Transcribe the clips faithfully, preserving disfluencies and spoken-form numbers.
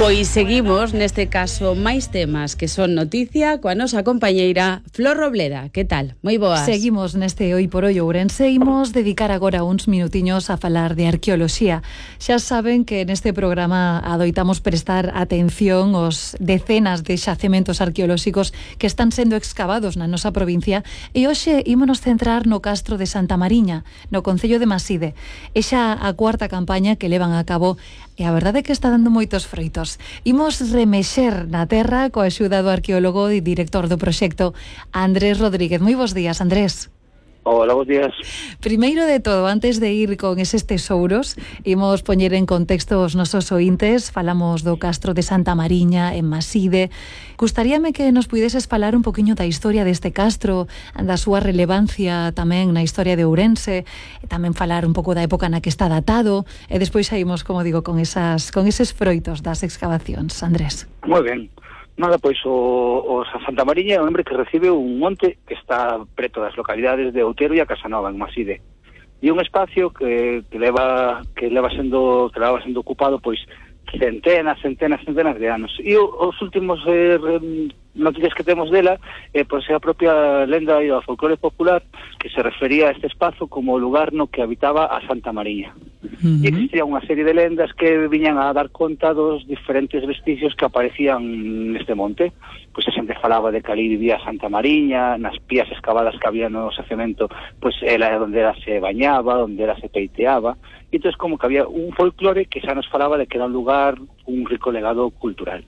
Pois seguimos, neste caso, máis temas que son noticia coa nosa compañeira Flor Robleda. Que tal? Moi boas. Seguimos neste Hoy por Hoy Ourense. Imos dedicar agora uns minutiños a falar de arqueoloxía. Xa saben que neste programa adoitamos prestar atención aos decenas de xacementos arqueolóxicos que están sendo excavados na nosa provincia, e hoxe ímonos centrar no Castro de Santa Mariña, no concello de Maside. É xa a cuarta campaña que levan a cabo e a verdade é que está dando moitos froitos. Imos remexer na terra coa axuda do arqueólogo e director do proxecto, Andrés Rodríguez. Moi bons días, Andrés. Hola, bons días. Primeiro de todo, antes de ir con eses tesouros, imos poñer en contexto os nosos ointes. Falamos do Castro de Santa Mariña, en Maside. Gustaríame que nos puideses falar un poquinho da historia deste castro, da súa relevancia tamén na historia de Ourense, e tamén falar un pouco da época na que está datado, e despois saímos, como digo, con esas con eses froitos das excavacións. Andrés. Moi ben. Nada, pois o, o Santa Mariña é un nombre que recibe un monte que está preto das localidades de Outero e a Casanova, en Maside. E un espacio que, que leva que leva sendo que leva sendo ocupado pois centenas, centenas, centenas de anos. E o, os últimos eh, noticias que temos dela eh, pois é a propia lenda e o folclore popular que se refería a este espazo como o lugar no que habitaba a Santa Mariña. Uh-huh. E existía unha serie de lendas que viñan a dar conta dos diferentes vestigios que aparecían neste monte. Pois a xente falaba de que ali vivía Santa Mariña, nas pías excavadas que había no xacemento, pois ela é onde ela se bañaba, onde ela se peiteaba. E entón como que había un folclore que xa nos falaba de que era un lugar, un rico legado cultural.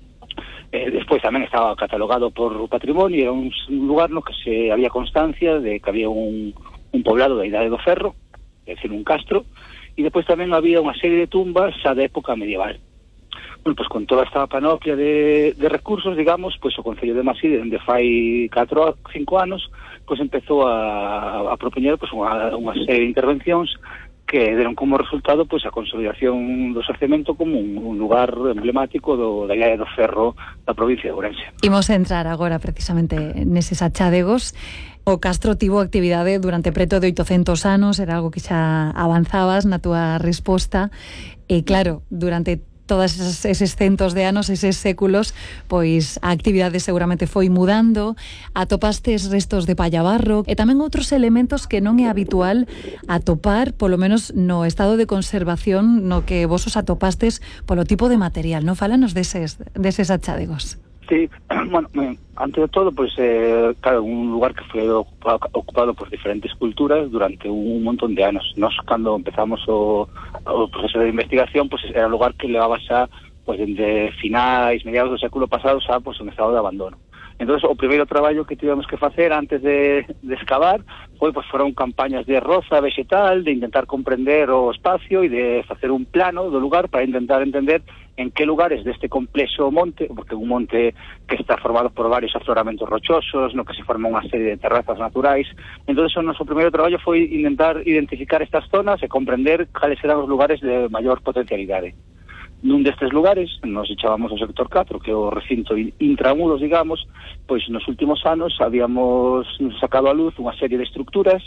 Eh, despois tamén estaba catalogado por patrimonio, era un lugar no que se había constancia de que había un, un poblado da Idade do Ferro, é dicir, un castro, e despois tamén había unha serie de tumbas xa da época medieval. Bueno, pois con toda esta panoplia de, de recursos, digamos, pois o Concello de Maside, onde fai catro, cinco anos, pois empezou a, a propoñer pois, unha, unha serie de intervencións que deron como resultado pois a consolidación do xacemento como un, un lugar emblemático do, da Idade do Ferro da provincia de Ourense. Imos entrar agora precisamente neses achádegos. O castro tivo actividade durante preto de oitocentos anos, era algo que xa avanzabas na túa resposta, e claro, durante todos eses, eses centos de anos, eses séculos, pois a actividade seguramente foi mudando, atopastes restos de pallabarro e tamén outros elementos que non é habitual atopar, polo menos no estado de conservación no que vos os atopastes polo tipo de material, non? Fálanos deses, deses achádegos. Sí, bueno, antes de todo, pues, eh, claro, un lugar que foi ocupado, ocupado por diferentes culturas durante un montón de anos. Nos, cando empezamos o, o proceso de investigación, pues, era un lugar que levaba xa, pues, de finais, mediados do século pasado, xa, pues, un estado de abandono. Entonces, o primeiro traballo que tivemos que facer antes de, de excavar foi, pues, foron campañas de roza vegetal, de intentar comprender o espacio e de facer un plano do lugar para intentar entender en que lugares deste complexo monte, porque é un monte que está formado por varios afloramentos rochosos, no que se forma unha serie de terrazas naturais. Entonces, o noso primeiro traballo foi intentar identificar estas zonas e comprender cales eran os lugares de maior potencialidade. Nun destes lugares, nos echábamos o sector catro, que é o recinto intramuros, digamos, pois nos últimos anos habíamos sacado a luz unha serie de estructuras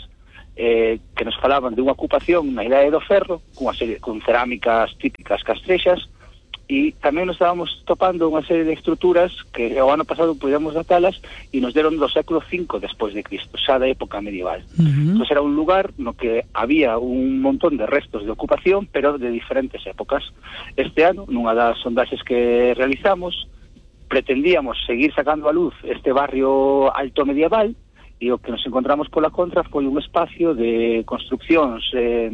eh, que nos falaban de unha ocupación na Idade do Ferro, cunha serie, con cerámicas típicas castrexas, e tamén nos estábamos topando unha serie de estruturas que o ano pasado podíamos datalas e nos deron do século cinco despois de Cristo, xa da época medieval. Uh-huh. Entón era un lugar no que había un montón de restos de ocupación, pero de diferentes épocas. Este ano, nunha das sondaxes que realizamos, pretendíamos seguir sacando a luz este barrio alto medieval, e o que nos encontramos pola contra foi un espacio de construccións eh,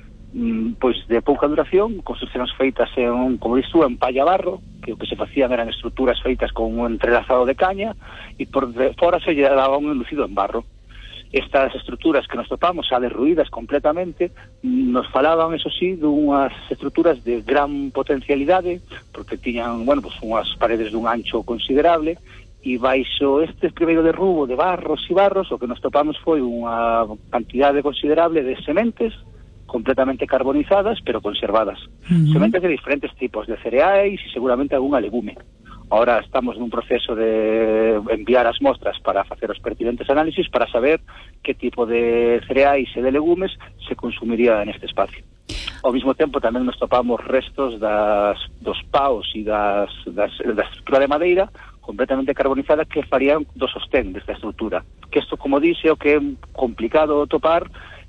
pois de pouca duración, construccións feitas en, como dis tú, en pallabarro, que o que se facían eran estruturas feitas con un entrelazado de caña, e por de, fora se lle daba un enlucido en barro. Estas estruturas que nos topamos, xa derruídas completamente, nos falaban, eso sí, dunhas estruturas de gran potencialidade, porque tiñan, bueno, pues, unhas paredes dun ancho considerable, e baixo este primeiro derrubo de barros e barros, o que nos topamos foi unha cantidade considerable de sementes, completamente carbonizadas, pero conservadas. Uh-huh. Sementes de diferentes tipos, de cereais e seguramente algunha legume. Ahora estamos nun proceso de enviar as mostras para facer os pertinentes análisis para saber que tipo de cereais e de legumes se consumiría neste espacio. ao mesmo tempo tamén nos topamos restos das, dos paus e das, das, da estrutura de madeira completamente carbonizada que farían do sostén desta estrutura. Que isto, como dixe, o que é complicado topar,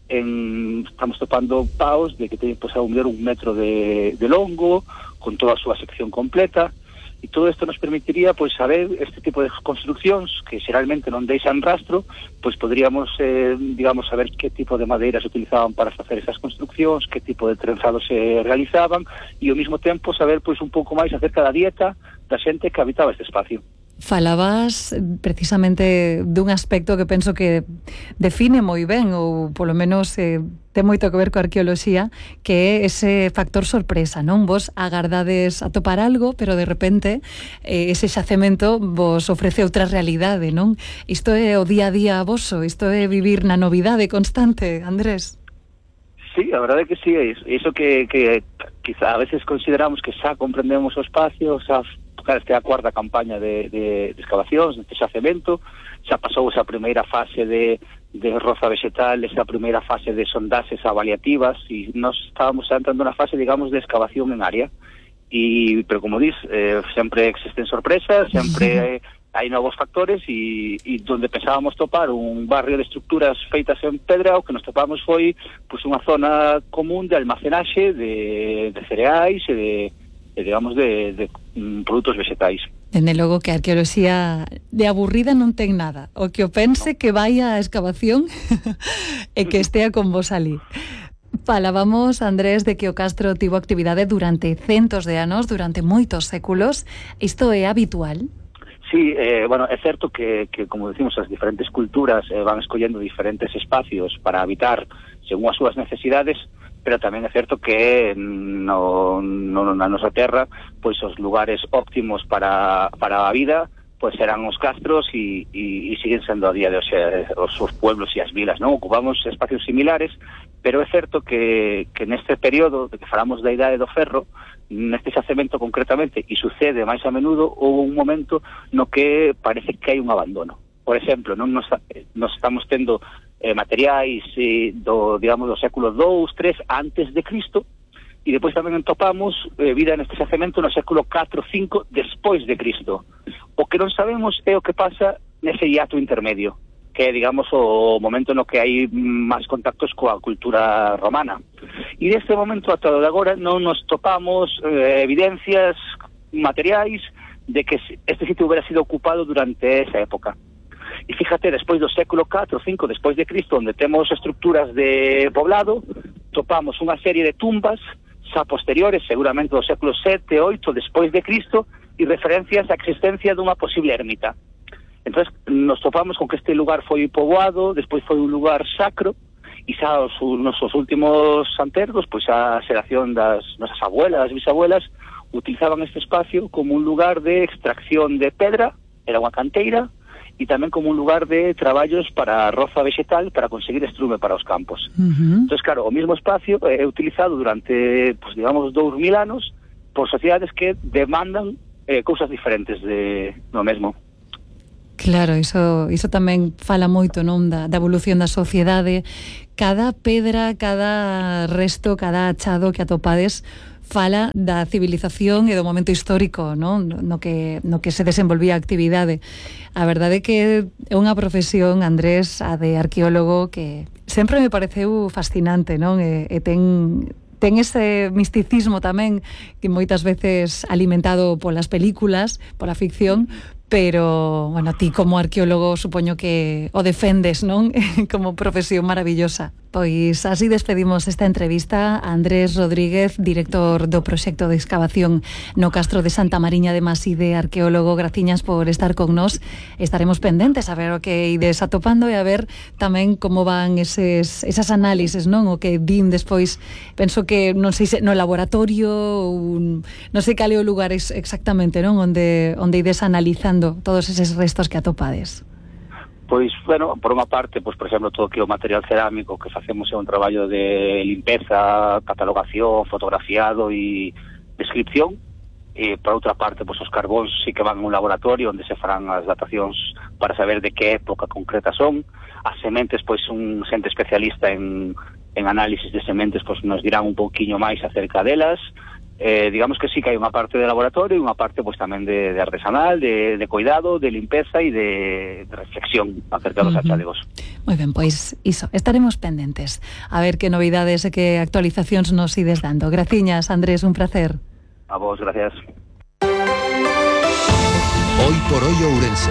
en, estamos topando paus de que teñen pues, a un metro de, de longo, con toda a súa sección completa, e todo isto nos permitiría pois saber este tipo de construccións que xeralmente non deixan rastro, pois poderíamos eh, digamos saber que tipo de madeira se utilizaban para facer esas construccións, que tipo de trenzados se realizaban e ao mesmo tempo saber pois un pouco máis acerca da dieta da xente que habitaba este espacio. Falabas precisamente dun aspecto que penso que define moi ben, ou polo menos eh, ten moito que ver coa arqueoloxía, que é ese factor sorpresa, non? Vos agardades a topar algo, pero de repente eh, ese xacemento vos ofrece outra realidade, non? Isto é o día a día voso, isto é vivir na novidade constante, Andrés. Sí, a verdade é que sí, é iso que, que quizá a veces consideramos que xa comprendemos o espacio, xa esta é a cuarta campaña de, de, de excavacións neste xacemento, xa pasou esa primeira fase de, de roza vegetal, esa primeira fase de sondaxes avaliativas e nós estábamos entrando na fase, digamos, de excavación en área e, pero como dis, eh, sempre existen sorpresas, sempre hai novos factores e, e donde pensábamos topar un barrio de estructuras feitas en pedra, o que nos topamos foi pues, unha zona común de almacenaxe de, de cereais e de digamos, de, de um, produtos vegetais. Dende logo que a arqueoloxía de aburrida non ten nada. O que o pense no. que vai á excavación e que estea con vos ali. Falábamos, Andrés, de que o castro tivo actividade durante centos de anos, durante moitos séculos. Isto é habitual? Sí, eh, bueno, é certo que, que, como decimos, as diferentes culturas eh, van escollendo diferentes espacios para habitar según as súas necesidades, pero tamén é certo que no, no, na nosa terra pois os lugares óptimos para, para a vida pois eran os castros e, e, e siguen sendo a día de hoxe os, os pueblos e as vilas, non? Ocupamos espacios similares, pero é certo que, que neste período de que falamos da idade do ferro, neste xacemento concretamente, e sucede máis a menudo, houve un momento no que parece que hai un abandono. Por exemplo, non nos, nos estamos tendo eh, materiais eh, do, digamos, do século dous, tres antes de Cristo, e depois tamén topamos eh, vida neste xacemento no século catro, cinco despois de Cristo. O que non sabemos é o que pasa nese hiato intermedio, que é, digamos, o momento no que hai máis contactos coa cultura romana. E neste momento, ata de agora, non nos topamos eh, evidencias materiais de que este sitio hubiera sido ocupado durante esa época. E fíjate, despois do século catro, cinco despois de Cristo, onde temos estructuras de poblado, topamos unha serie de tumbas xa posteriores, seguramente do século sete, oito despois de Cristo, e referencias á existencia dunha posible ermita. Entón, nos topamos con que este lugar foi poboado, despois foi un lugar sacro, e xa os nosos últimos antergos, pois a xeración das nosas abuelas, bisabuelas, utilizaban este espacio como un lugar de extracción de pedra, era unha canteira, e tamén como un lugar de traballos para roza vegetal para conseguir estrume para os campos. Uh-huh. Entón, claro, o mesmo espacio é utilizado durante, pues, digamos, dous mil anos por sociedades que demandan eh, cousas diferentes de no mesmo. Claro, iso, iso tamén fala moito, non, da, da evolución da sociedade. Cada pedra, cada resto, cada achado que atopades fala da civilización e do momento histórico, non? No que, no que se desenvolvía a actividade. A verdade é que é unha profesión, Andrés, a de arqueólogo, que sempre me pareceu fascinante, non? E, e ten... ten ese misticismo tamén que moitas veces alimentado polas películas, pola ficción, pero, bueno, ti como arqueólogo supoño que o defendes, non? Como profesión maravillosa. Pois así despedimos esta entrevista a Andrés Rodríguez, director do proxecto de excavación no Castro de Santa Mariña de Maside, arqueólogo. Graciñas por estar con nós. Estaremos pendentes a ver o que ides atopando e a ver tamén como van eses, esas análises, non? O que din despois, penso que non sei se no laboratorio ou non sei cal é o lugar exactamente, non? Onde, onde ides analizando todos eses restos que atopades. Pois, bueno, por unha parte, pois, por exemplo, todo que o material cerámico que facemos é un traballo de limpeza, catalogación, fotografiado e descripción. E, por outra parte, pois, os carbóns sí que van a un laboratorio onde se farán as datacións para saber de que época concreta son. As sementes, pois, un xente especialista en, en análisis de sementes pues nos dirán un pouquiño máis acerca delas. Eh, digamos que sí que hai unha parte de laboratorio e unha parte pues tamén de, de artesanal, de, de cuidado, de limpeza e de, de reflexión acerca dos uh-huh. achalegos. Moi ben, pois iso, estaremos pendentes a ver que novidades e que actualizacións nos ides dando. Graciñas, Andrés, un placer. A vos, gracias. Hoy por hoy Ourense.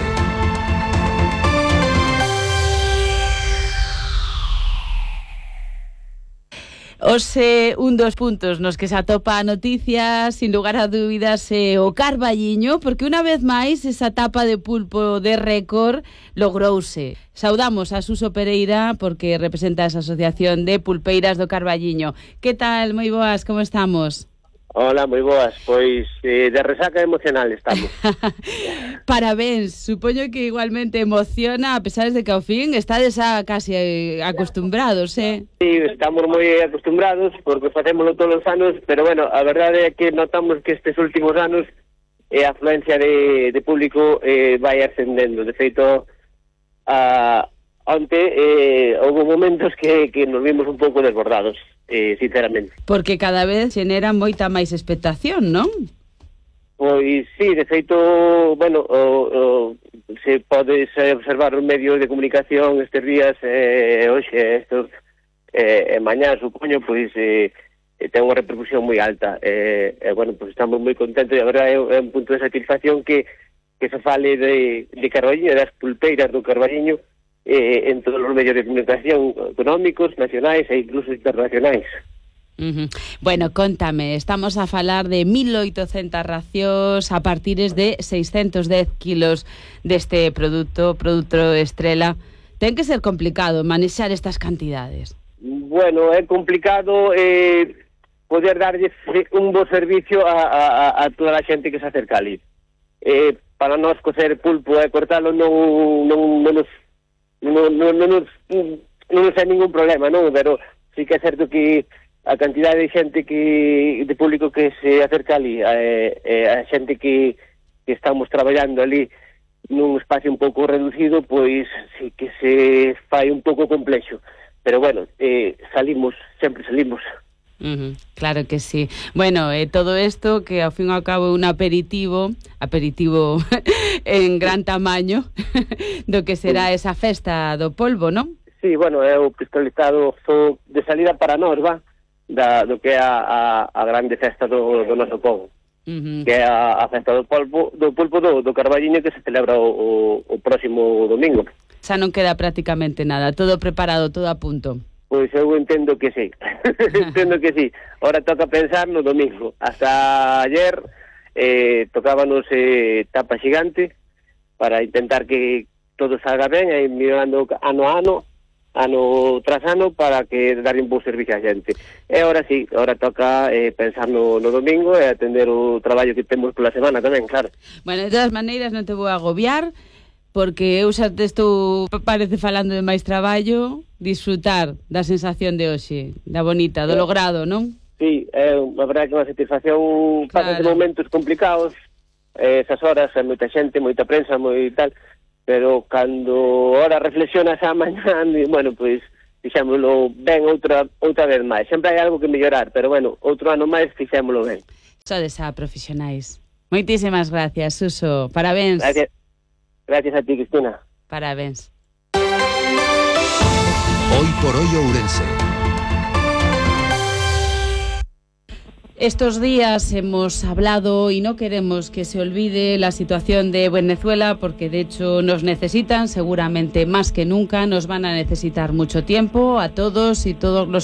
Ose un dos puntos nos que se atopa a noticia, sin lugar a dúbidas, é o Carballiño, porque unha vez máis esa tapa de pulpo de récord logrouse. Saudamos a Suso Pereira porque representa esa asociación de pulpeiras do Carballiño. Que tal? Moi boas, como estamos? Hola, moi boas, pois eh, de resaca emocional estamos. Parabéns, supoño que igualmente emociona, a pesar de que ao fin estades a casi acostumbrados, eh? Sí, estamos moi acostumbrados porque facémoslo todos os anos, pero bueno, a verdade é que notamos que estes últimos anos eh, a afluencia de, de público eh, vai ascendendo. De feito, a, onte eh, houve momentos que, que nos vimos un pouco desbordados. Eh, sinceramente. Porque cada vez xenera moita máis expectación, non? Pois sí, de feito, bueno, o, o, se pode observar os medios de comunicación estes días, eh, hoxe, estos, eh, e mañá, supoño, pois eh, ten unha repercusión moi alta. Eh, eh, bueno, pois estamos moi contentos, e a verdade é, é un punto de satisfacción que, que se fale de, de Carballiño, das pulpeiras do Carballiño, Eh, en todos os medios de comunicación económicos, nacionais e incluso internacionais. Uh-huh. Bueno, contame, estamos a falar de mil oitocentas racións a partires de seiscentos dez kilos deste produto, produto estrela. Ten que ser complicado manexar estas cantidades. Bueno, é complicado eh, poder darlle un bo servicio a, a, a toda a xente que se acerca ali. Eh, para nós cocer pulpo e cortalo non, non, non nos non, non, non, non, non nos hai ningún problema, non? Pero sí que é certo que a cantidade de xente que de público que se acerca ali, eh, eh, a xente que, que estamos traballando ali nun espacio un pouco reducido, pois sí que se fai un pouco complexo. Pero bueno, eh, salimos, sempre salimos. Uh-huh, claro que sí. Bueno, eh, todo isto que ao fin e ao cabo é un aperitivo aperitivo en gran tamaño do que será esa festa do polvo, non? Sí, bueno, é o pistolizado de salida para nós, va, da, do que é a, a, a grande festa do, do noso povo. Uh-huh. Que é a, a festa do polvo do pulpo do, do Carballiño, que se celebra o, o, o próximo domingo. Xa non queda prácticamente nada, todo preparado, todo a punto. Pois eu entendo que sí, entendo que sí. Ahora toca pensar no domingo. Hasta ayer eh, tocábanos eh, tapa xigante para intentar que todo salga ben, e mirando ano a ano, ano tras ano, para que darle un bo servicio a xente. E ahora sí, ahora toca eh, pensar no, no domingo e atender o traballo que temos pola semana tamén, claro. Bueno, de todas maneiras non te vou agobiar, porque eu xa te estou, parece, falando de máis traballo, disfrutar da sensación de hoxe, da bonita, do logrado, non? Sí, é a verdade que é unha satisfacción, claro. Pasan de momentos complicados, eh, esas horas, hai moita xente, moita prensa, moi tal, pero cando ahora reflexionas a mañá, bueno, pois, fixémolo ben outra outra vez máis. Sempre hai algo que mellorar, pero bueno, outro ano máis fixémolo ben. Sodes a profesionais. Moitísimas gracias, Suso. Parabéns. Gracias. Gracias a ti, Cristina. Parabéns. Hoy por hoy Ourense. Estos días hemos hablado y no queremos que se olvide la situación de Venezuela, porque de hecho nos necesitan seguramente más que nunca, nos van a necesitar mucho tiempo a todos y todos los